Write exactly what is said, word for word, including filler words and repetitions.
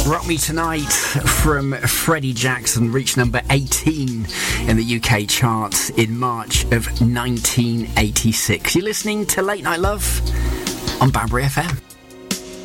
Rock Me Tonight from Freddie Jackson reached number eighteen in the U K charts in March of nineteen eighty-six. You're listening to Late Night Love on Banbury F M.